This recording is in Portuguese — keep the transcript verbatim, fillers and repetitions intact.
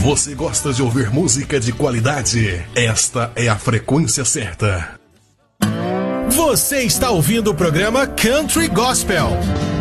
Você gosta de ouvir música de qualidade? Esta é a frequência certa. Você está ouvindo o programa Country Gospel.